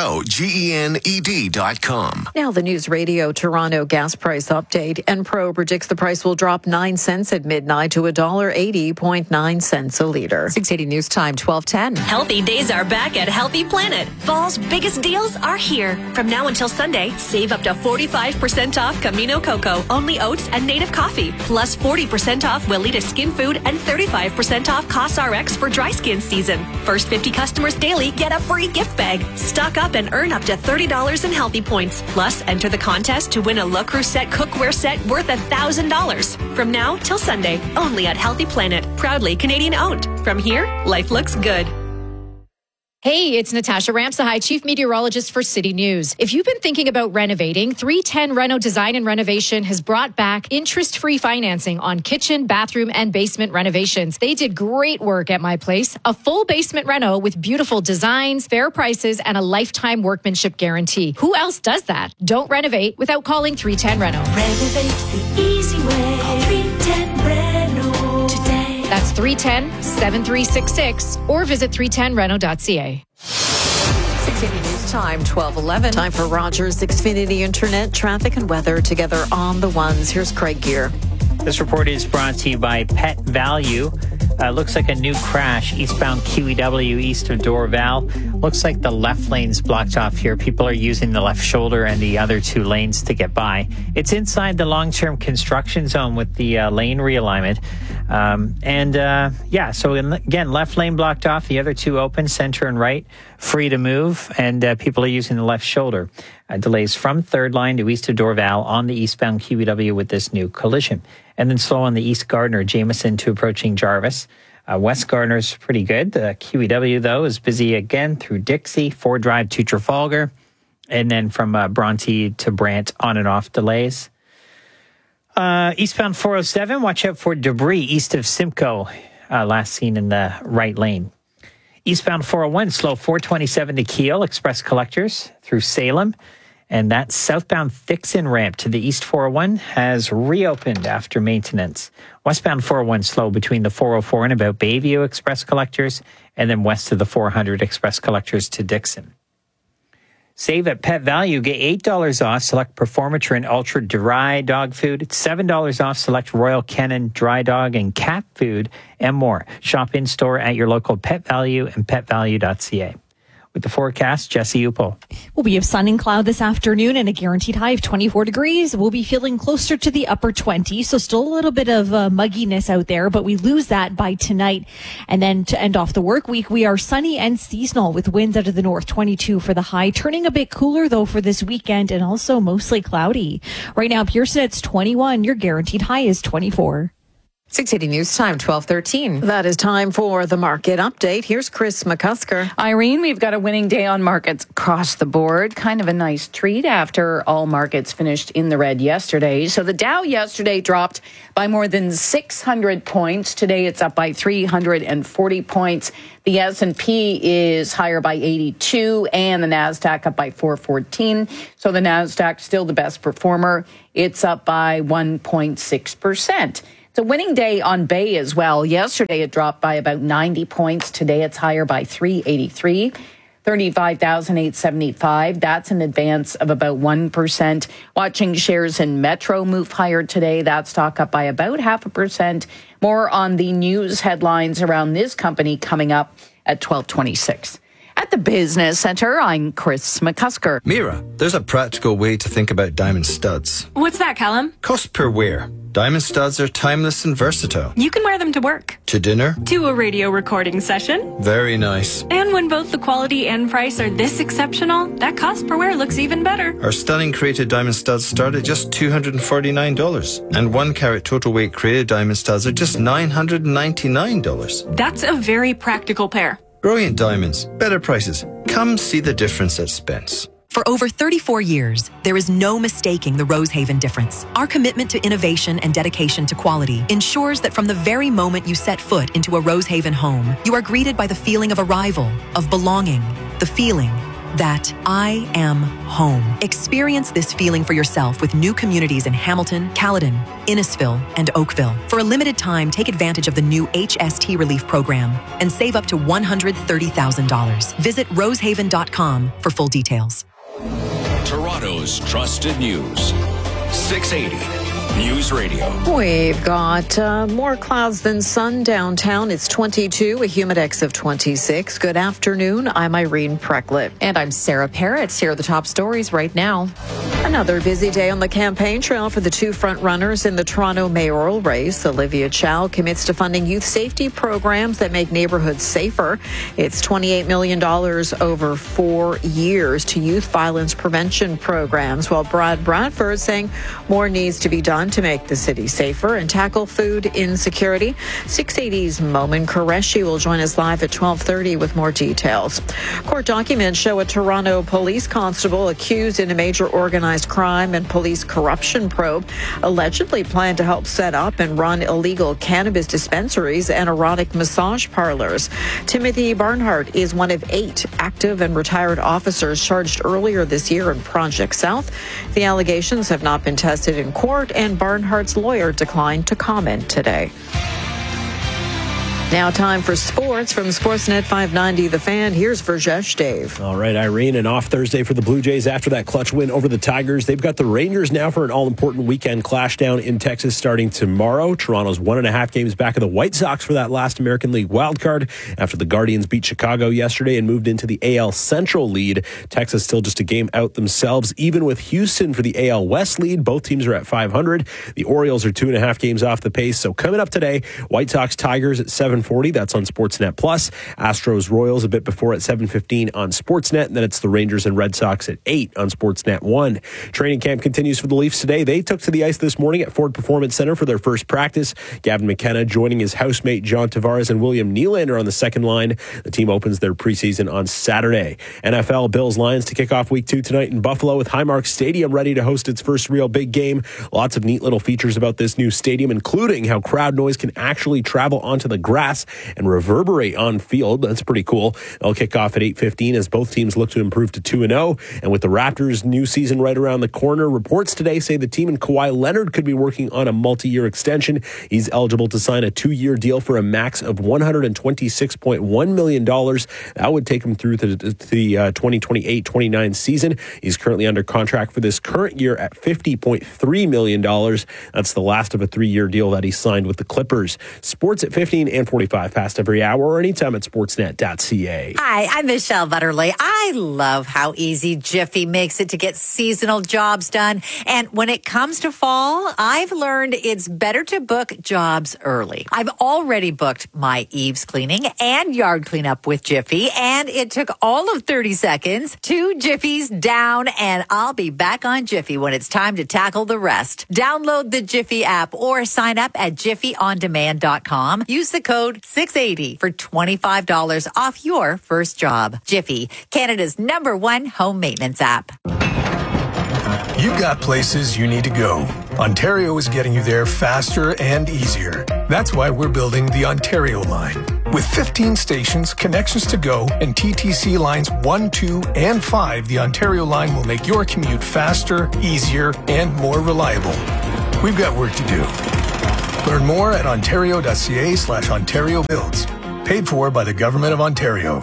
UROGENED.com. Now the News Radio Toronto gas price update. Enpro predicts the price will drop 9 cents at midnight to $1.80.9 a liter. 680 News Time, 12:10. Healthy days are back at Healthy Planet. Fall's biggest deals are here. From now until Sunday, save up to 45% off Camino Cocoa, Only Oats, and Native Coffee. Plus 40% off Welita Skin Food and 35% off COSRX for dry skin season. First 50 customers daily get a free gift bag. Stock up and earn up to $30 in Healthy Points. Plus, enter the contest to win a Le Creuset cookware set worth $1,000. From now till Sunday, only at Healthy Planet. Proudly Canadian owned. From here, life looks good. Hey, it's Natasha Ramsahai, Chief Meteorologist for City News. If you've been thinking about renovating, 310 Reno Design and Renovation has brought back interest-free financing on kitchen, bathroom, and basement renovations. They did great work at my place. A full basement reno with beautiful designs, fair prices, and a lifetime workmanship guarantee. Who else does that? Don't renovate without calling 310 Reno. Renovate the easy way. Call 310 Reno today. That's 310-7366 or visit 310reno.ca. 680 News Time, 12:11. Time for Rogers Xfinity Internet traffic and weather together on the ones. Here's Craig Gear. This report is brought to you by Pet Value. Looks like a new crash eastbound QEW east of Dorval. Looks like the left lane's blocked off here. People are using the left shoulder and the other 2 lanes to get by. It's inside the long-term construction zone with the lane realignment. So again, left lane blocked off, the other 2 open, center and right, free to move, and people are using the left shoulder. Delays from 3rd line to east of Dorval on the eastbound QEW with this new collision. And then slow on the East Gardner, Jameson to approaching Jarvis. West Gardner's pretty good. The QEW, though, is busy again through Dixie, Ford Drive to Trafalgar, and then from Bronte to Brant on and off delays. Eastbound 407, watch out for debris east of Simcoe, last seen in the right lane. Eastbound 401, slow 427 to Kiel, express collectors through Salem. And that southbound Thixon ramp to the East 401 has reopened after maintenance. Westbound 401 slow between the 404 and about Bayview express collectors, and then west of the 400 express collectors to Dixon. Save at Pet Value. Get $8 off select Performatre and Ultra dry dog food. It's $7 off select Royal Canin dry dog and cat food and more. Shop in-store at your local Pet Value and petvalue.ca. With the forecast, Jesse Upel. Well, we have sun and cloud this afternoon and a guaranteed high of 24 degrees. We'll be feeling closer to the upper 20s, so still a little bit of mugginess out there, but we lose that by tonight. And then to end off the work week, we are sunny and seasonal with winds out of the north, 22 for the high. Turning a bit cooler, though, for this weekend and also mostly cloudy. Right now, Pearson, it's 21. Your guaranteed high is 24. 680 News Time, 12:13. That is time for the market update. Here's Chris McCusker. Irene, we've got a winning day on markets across the board. Kind of a nice treat after all markets finished in the red yesterday. So the Dow yesterday dropped by more than 600 points. Today it's up by 340 points. The S&P is higher by 82 and the NASDAQ up by 414. So the NASDAQ still the best performer. It's up by 1.6%. It's a winning day on Bay as well. Yesterday, it dropped by about 90 points. Today, it's higher by 383, 35,875. That's an advance of about 1%. Watching shares in Metro move higher today. That stock up by about 0.5%. More on the news headlines around this company coming up at 12:26. At the Business Center, I'm Chris McCusker. Mira, there's a practical way to think about diamond studs. What's that, Callum? Cost per wear. Diamond studs are timeless and versatile. You can wear them to work. To dinner. To a radio recording session. Very nice. And when both the quality and price are this exceptional, that cost per wear looks even better. Our stunning created diamond studs start at just $249. And 1 carat total weight created diamond studs are just $999. That's a very practical pair. Brilliant diamonds, better prices. Come see the difference at Spence. For over 34 years, there is no mistaking the Rosehaven difference. Our commitment to innovation and dedication to quality ensures that from the very moment you set foot into a Rosehaven home, you are greeted by the feeling of arrival, of belonging, the feeling that I am home. Experience this feeling for yourself with new communities in Hamilton, Caledon, Innisfil, and Oakville. For a limited time, take advantage of the new HST Relief Program and save up to $130,000. Visit rosehaven.com for full details. Toronto's trusted news. 680 News Radio. We've got more clouds than sun downtown. It's 22, a humidex of 26. Good afternoon. I'm Irene Precklett. And I'm Sarah Parrots. Here are the top stories right now. Another busy day on the campaign trail for the two front runners in the Toronto mayoral race. Olivia Chow commits to funding youth safety programs that make neighborhoods safer. It's $28 million over 4 years to youth violence prevention programs, while Brad Bradford saying more needs to be done to make the city safer and tackle food insecurity. 680's Momin Qureshi will join us live at 12:30 with more details. Court documents show a Toronto police constable accused in a major organized crime and police corruption probe allegedly planned to help set up and run illegal cannabis dispensaries and erotic massage parlors. Timothy Barnhart is one of 8 active and retired officers charged earlier this year in Project South. The allegations have not been tested in court, and Barnhart's lawyer declined to comment today. Now time for sports from Sportsnet 590 The Fan. Here's Verjesh Dave. All right, Irene, an off Thursday for the Blue Jays after that clutch win over the Tigers. They've got the Rangers now for an all-important weekend clash down in Texas starting tomorrow. Toronto's 1.5 games back of the White Sox for that last American League wildcard after the Guardians beat Chicago yesterday and moved into the AL Central lead. Texas still just a game out themselves, even with Houston for the AL West lead. Both teams are at 500. The Orioles are 2.5 games off the pace. So coming up today, White Sox Tigers at 7:40. That's on Sportsnet Plus. Astros Royals a bit before at 7:15 on Sportsnet. And then it's the Rangers and Red Sox at 8 on Sportsnet 1. Training camp continues for the Leafs today. They took to the ice this morning at Ford Performance Center for their first practice. Gavin McKenna joining his housemate John Tavares and William Nylander on the second line. The team opens their preseason on Saturday. NFL Bills Lions to kick off week 2 tonight in Buffalo with Highmark Stadium ready to host its first real big game. Lots of neat little features about this new stadium, including how crowd noise can actually travel onto the grass grass and reverberate on field. That's pretty cool. They'll kick off at 8:15 as both teams look to improve to 2-0. And with the Raptors' new season right around the corner, reports today say the team and Kawhi Leonard could be working on a multi-year extension. He's eligible to sign a 2-year deal for a max of $126.1 million. That would take him through the 2028-29 season. He's currently under contract for this current year at $50.3 million. That's the last of a 3-year deal that he signed with the Clippers. Sports at 15 and 45 past every hour or anytime at sportsnet.ca. Hi, I'm Michelle Butterly. I love how easy Jiffy makes it to get seasonal jobs done. And when it comes to fall, I've learned it's better to book jobs early. I've already booked my eaves cleaning and yard cleanup with Jiffy, and it took all of 30 seconds. 2 Jiffies down, and I'll be back on Jiffy when it's time to tackle the rest. Download the Jiffy app or sign up at jiffyondemand.com. Use the code 680 for $25 off your first job. Jiffy, Canada's #1 home maintenance app. You've got places you need to go. Ontario is getting you there faster and easier. That's why we're building the Ontario line. With 15 stations, connections to go, and TTC lines 1, 2, and 5, the Ontario line will make your commute faster, easier, and more reliable. We've got work to do. Learn more at ontario.ca/Ontario Builds. Paid for by the Government of Ontario.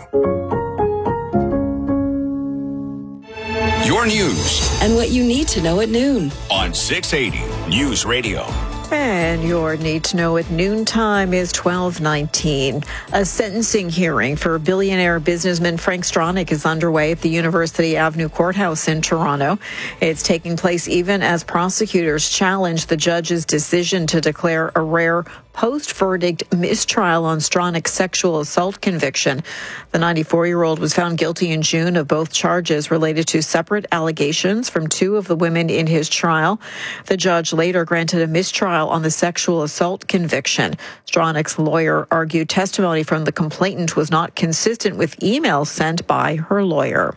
Your news. And what you need to know at noon. On 680 News Radio. And your need to know at noontime is 12:19. A sentencing hearing for billionaire businessman Frank Stronach is underway at the University Avenue Courthouse in Toronto. It's taking place even as prosecutors challenge the judge's decision to declare a rare post-verdict mistrial on Stronach's sexual assault conviction. The 94-year-old was found guilty in June of both charges related to separate allegations from 2 of the women in his trial. The judge later granted a mistrial on the sexual assault conviction. Stronach's lawyer argued testimony from the complainant was not consistent with emails sent by her lawyer.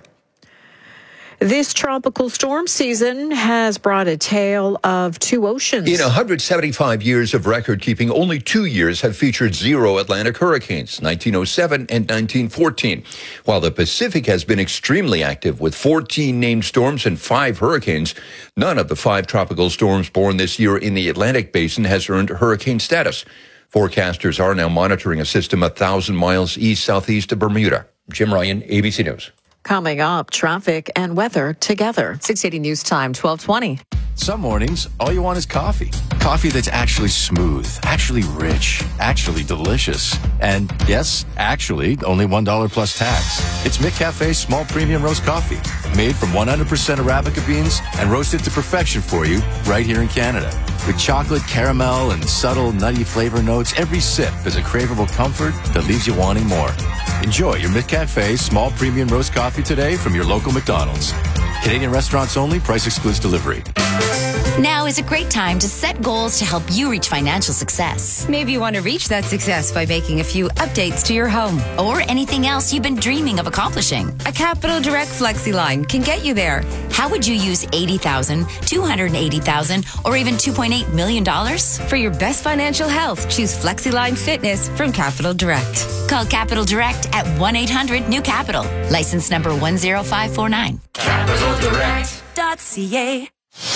This tropical storm season has brought a tale of 2 oceans. In 175 years of record keeping, only 2 years have featured 0 Atlantic hurricanes, 1907 and 1914. While the Pacific has been extremely active with 14 named storms and 5 hurricanes, none of the 5 tropical storms born this year in the Atlantic basin has earned hurricane status. Forecasters are now monitoring a system 1,000 miles east-southeast of Bermuda. Jim Ryan, ABC News. Coming up, traffic and weather together. 680 News Time, 12:20. Some mornings, all you want is coffee. Coffee that's actually smooth, actually rich, actually delicious. And yes, actually, only $1 plus tax. It's McCafe's small premium roast coffee, made from 100% Arabica beans and roasted to perfection for you right here in Canada. With chocolate, caramel, and subtle nutty flavor notes, every sip is a craveable comfort that leaves you wanting more. Enjoy your McCafe small premium roast coffee today from your local McDonald's. Canadian restaurants only, price excludes delivery. Now is a great time to set goals to help you reach financial success. Maybe you want to reach that success by making a few updates to your home or anything else you've been dreaming of accomplishing. A Capital Direct FlexiLine can get you there. How would you use $80,000, $280,000, or even $2.8 million? For your best financial health, choose FlexiLine Fitness from Capital Direct. Call Capital Direct at 1-800-NEW-CAPITAL. License number 10549. CapitalDirect.ca.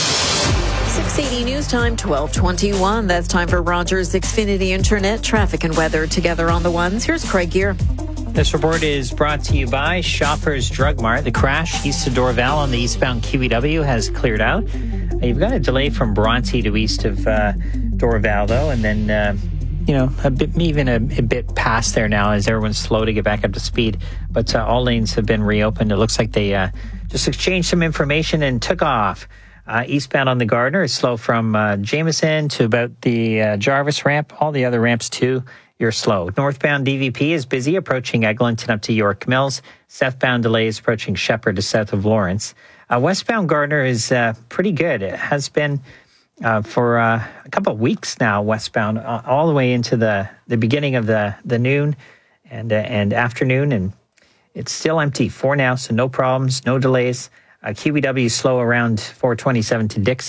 680 News Time, 12:21. That's time for Rogers Xfinity Internet traffic and weather together on the ones. Here's Craig Gear. This report is brought to you by Shoppers Drug Mart. The crash east of Dorval on the eastbound QEW has cleared out. You've got a delay from Bronte to east of Dorval, though, and then a bit past there now as everyone's slow to get back up to speed. But all lanes have been reopened. It looks like they just exchanged some information and took off. Eastbound on the Gardner is slow from Jameson to about the Jarvis ramp. All the other ramps, too, you're slow. Northbound DVP is busy approaching Eglinton up to York Mills. Southbound delays approaching Shepherd to south of Lawrence. Westbound Gardner is pretty good. It has been for a couple of weeks now, westbound, all the way into the beginning of the noon and afternoon, and it's still empty for now, so no problems, no delays. QEW slow around 427 to Dixie.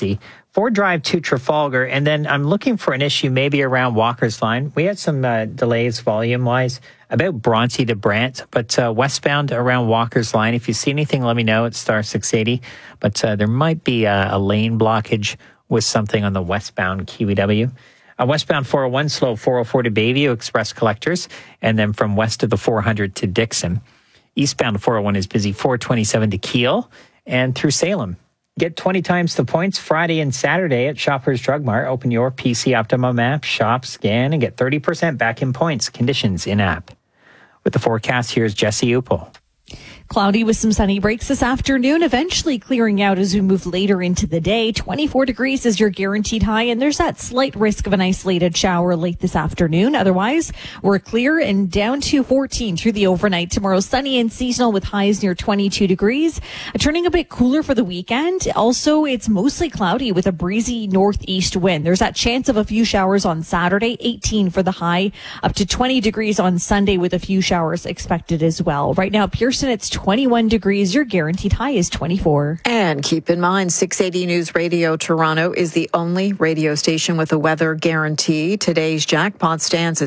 Ford Drive to Trafalgar, and then I'm looking for an issue maybe around Walker's Line. We had some delays volume-wise about Bronte to Brant, but westbound around Walker's Line, if you see anything, let me know. It's star 680, but there might be a lane blockage with something on the westbound QEW. Westbound 401, slow 404 to Bayview, Express Collectors, and then from west of the 400 to Dixon. Eastbound 401 is busy, 427 to Kiel, and through Salem. Get 20 times the points Friday and Saturday at Shoppers Drug Mart. Open your PC Optimum app, shop, scan, and get 30% back in points. Conditions in-app. With the forecast, here's Jesse Upel. Cloudy with some sunny breaks this afternoon, eventually clearing out as we move later into the day. 24 degrees is your guaranteed high, and there's that slight risk of an isolated shower late this afternoon. Otherwise, we're clear and down to 14 through the overnight. Tomorrow, sunny and seasonal with highs near 22 degrees. Turning a bit cooler for the weekend. Also, it's mostly cloudy with a breezy northeast wind. There's that chance of a few showers on Saturday, 18 for the high, up to 20 degrees on Sunday with a few showers expected as well. Right now, Pearson, it's 21 degrees. Your guaranteed high is 24. And keep in mind, 680 News Radio Toronto is the only radio station with a weather guarantee. Today's jackpot stands at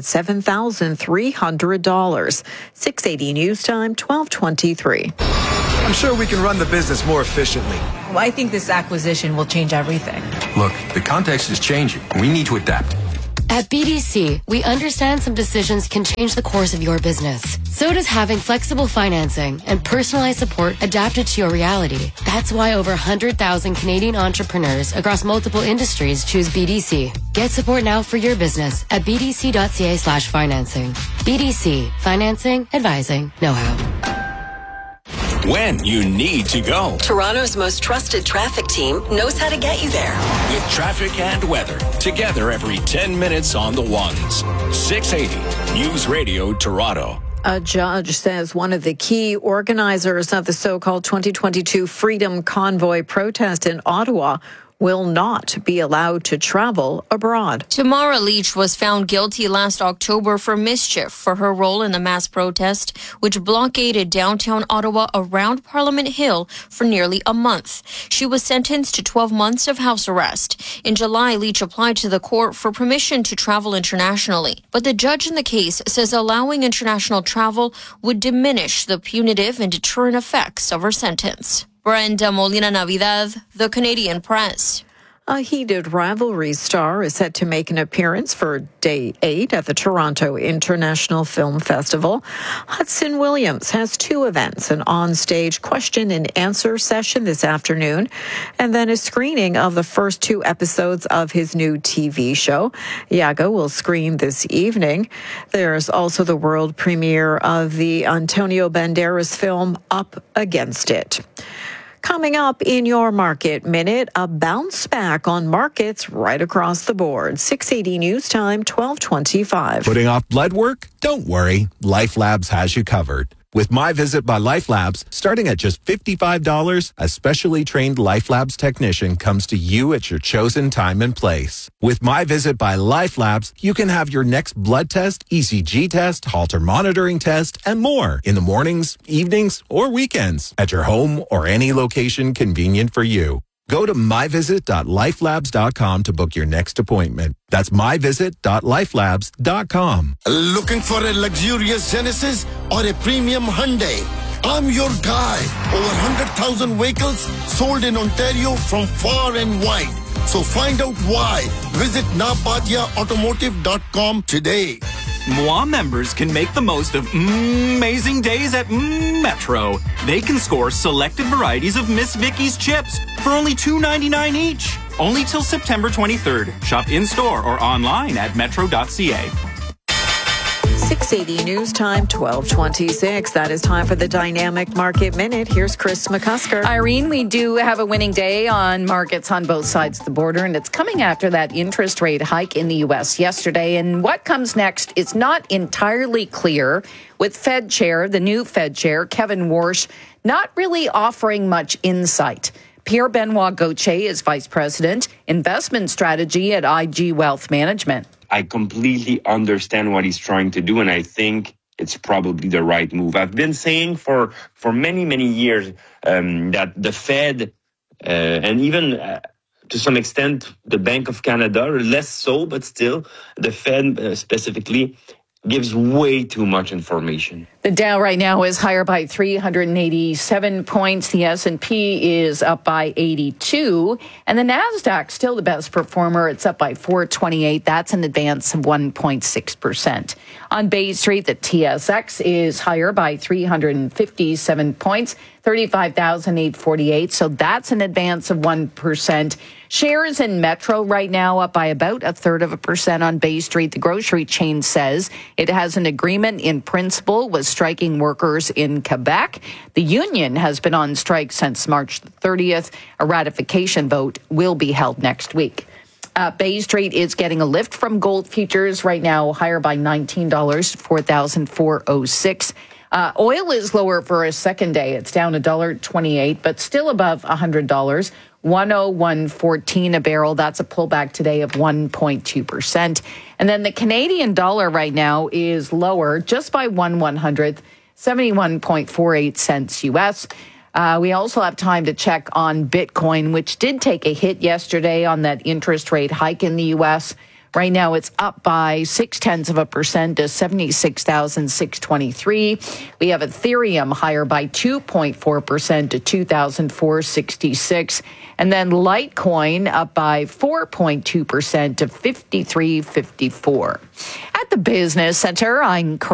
$7,300. 680 News Time, 12:23. I'm sure we can run the business more efficiently. Well, I think this acquisition will change everything. Look, the context is changing. We need to adapt. At BDC, we understand some decisions can change the course of your business. So does having flexible financing and personalized support adapted to your reality. That's why over 100,000 Canadian entrepreneurs across multiple industries choose BDC. Get support now for your business at bdc.ca/financing. BDC, financing, advising, know-how. When you need to go. Toronto's most trusted traffic team knows how to get you there. With traffic and weather, together every 10 minutes on the ones. 680 News Radio Toronto. A judge says one of the key organizers of the so-called 2022 Freedom Convoy protest in Ottawa will not be allowed to travel abroad. Tamara Leach was found guilty last October for mischief for her role in the mass protest, which blockaded downtown Ottawa around Parliament Hill for nearly a month. She was sentenced to 12 months of house arrest. In July, Leach applied to the court for permission to travel internationally. But the judge in the case says allowing international travel would diminish the punitive and deterrent effects of her sentence. Brenda Molina Navidad, The Canadian Press. A heated rivalry star is set to make an appearance for Day 8 at the Toronto International Film Festival. Hudson Williams has two events, an on-stage question and answer session this afternoon, and then a screening of the first two episodes of his new TV show. Yago will screen this evening. There's also the world premiere of the Antonio Banderas film Up Against It. Coming up in your Market Minute, a bounce back on markets right across the board. 680 News Time, 12:25. Putting off blood work? Don't worry. Life Labs has you covered. With My Visit by Life Labs, starting at just $55, a specially trained Life Labs technician comes to you at your chosen time and place. With My Visit by Life Labs, you can have your next blood test, ECG test, Holter monitoring test, and more in the mornings, evenings, or weekends at your home or any location convenient for you. Go to myvisit.lifelabs.com to book your next appointment. That's myvisit.lifelabs.com. Looking for a luxurious Genesis or a premium Hyundai? I'm your guy. Over 100,000 vehicles sold in Ontario from far and wide. So find out why. Visit napadiaautomotive.com today. Moi members can make the most of amazing days at Metro. They can score selected varieties of Miss Vicky's chips for only $2.99 each. Only till September 23rd. Shop in-store or online at metro.ca. 680 News Time, 12:26. That is time for the Dynamic Market Minute. Here's Chris McCusker. Irene, we do have a winning day on markets on both sides of the border, and it's coming after that interest rate hike in the U.S. yesterday. And what comes next is not entirely clear, with the new Fed chair, Kevin Warsh, not really offering much insight. Pierre-Benoit Gauthier is Vice President, Investment Strategy at IG Wealth Management. I completely understand what he's trying to do, and I think it's probably the right move. I've been saying for many, many years that the Fed, and even to some extent, the Bank of Canada, or less so, but still, the Fed specifically, gives way too much information. The Dow right now is higher by 387 points. The S&P is up by 82. And the NASDAQ, still the best performer. It's up by 428. That's an advance of 1.6%. On Bay Street, the TSX is higher by 357 points, 35,848. So that's an advance of 1%. Shares in Metro right now up by about 0.33% on Bay Street. The grocery chain says it has an agreement in principle with striking workers in Quebec. The union has been on strike since March 30th. A ratification vote will be held next week. Bay Street is getting a lift from gold futures right now, higher by $19, 4,406. Oil is lower for a second day. It's down $1.28, but still above $100. 101.14 a barrel. That's a pullback today of 1.2%. And then the Canadian dollar right now is lower just by 1/100th, 71.48 cents US. We also have time to check on Bitcoin, which did take a hit yesterday on that interest rate hike in the U.S. Right now, it's up by 0.6% to 76,623. We have Ethereum higher by 2.4% to 2,466. And then Litecoin up by 4.2% to 53.54. At the Business Center, I'm